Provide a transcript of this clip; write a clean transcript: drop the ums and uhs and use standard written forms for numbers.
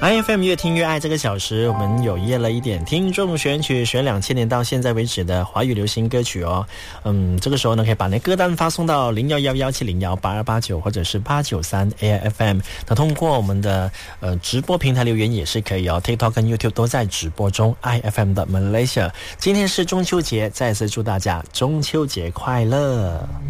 IFM 越听越爱这个小时，我们有约了一点听众选曲，选2000年到现在为止的华语流行歌曲哦。这个时候呢，可以把那歌单发送到0111708289或者是893 AIFM。那通过我们的直播平台留言也是可以哦 ，TikTok 跟 YouTube 都在直播中。IFM 的 Malaysia， 今天是中秋节，再次祝大家中秋节快乐。